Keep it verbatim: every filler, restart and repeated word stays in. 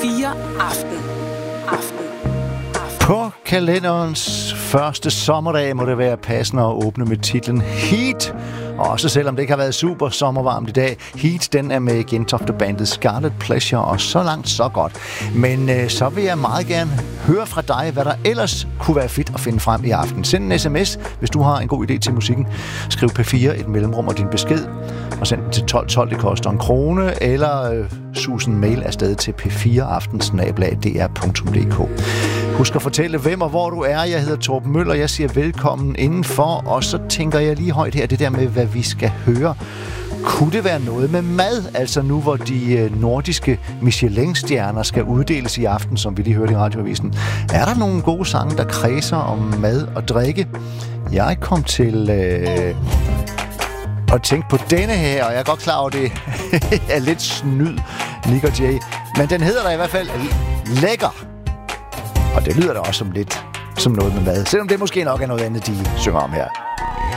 fire Aften. Aften. På kalenderens første sommerdag må det være passende at åbne med titlen Heat. Og også selvom det ikke har været super sommervarmt i dag. Heat, den er med Gentofte-bandet Scarlet Pleasure, og så langt så godt. Men øh, så vil jeg meget gerne høre fra dig, hvad der ellers kunne være fedt at finde frem i aften. Send en sms, hvis du har en god idé til musikken. Skriv P fire, et mellemrum og din besked, og send den til tolv tolv, det koster en krone, eller øh, sus en mail afsted til p fire aften snabel-a d r punktum d k. Husk at fortælle, hvem og hvor du er. Jeg hedder Torben Møller, jeg siger velkommen indenfor, og så tænker jeg lige højt her, det der med, hvad vi skal høre. Kunne det være noget med mad? Altså nu, hvor de nordiske Michelin-stjerner skal uddeles i aften, som vi lige hørte i radioavisen. Er der nogle gode sange, der kredser om mad og drikke? Jeg kom til øh, at tænke på denne her, og jeg er godt klar over, det er lidt snyd, Nick og Jay. Men den hedder der i hvert fald Lækker. Og det lyder da også som lidt som noget med mad. Selvom det måske nok er noget andet, de synger om her.